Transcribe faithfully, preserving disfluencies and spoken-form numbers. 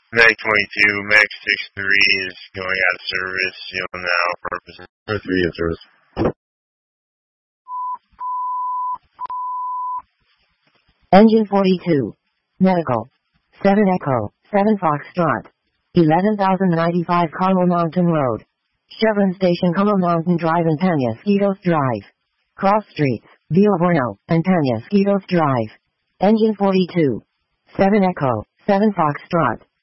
Mag twenty-two, Mag sixty-three is going out of service, you know, now, purpose. Or three in service. Engine forty-two. Medical. seven Echo, seven Foxtrot. eleven thousand ninety-five Carmel Mountain Road. Chevron Station, Carmel Mountain Drive and Penasquitos Drive. Cross Streets, Villa Bueno, and Penasquitos Drive. Engine forty-two. seven Echo, seven Foxtrot.